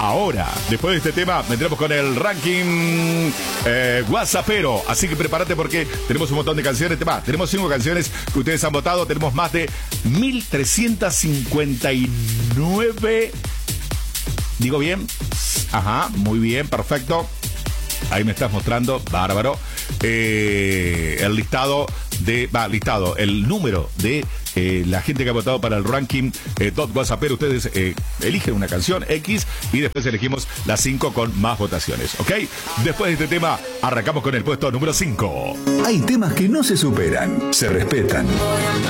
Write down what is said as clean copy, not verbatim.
ahora. Después de este tema, vendremos con el ranking WhatsAppero. Así que prepárate porque tenemos un montón de canciones. Tenemos 5 canciones que ustedes han votado. Tenemos más de 1359. ¿Digo bien? Ajá, muy bien, perfecto. Ahí me estás mostrando, bárbaro. El listado el número de la gente que ha votado para el ranking WhatsAppero. Ustedes eligen una canción X y después elegimos las 5 con más votaciones, ¿ok? Después de este tema, arrancamos con el puesto número 5. Hay temas que no se superan, se respetan.